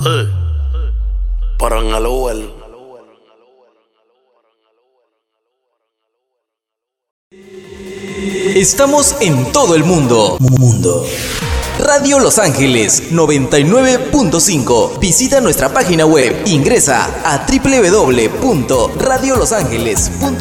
Parangaluel. Estamos en todo el mundo. Radio Los Ángeles 99.5. Visita nuestra página web. Ingresa a www.radiolosangeles.com.